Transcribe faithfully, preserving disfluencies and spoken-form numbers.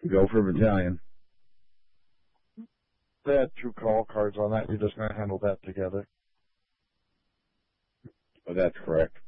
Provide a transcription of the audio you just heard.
Go for battalion. They had two call cards on that. You're just going to handle that together. Oh, that's correct.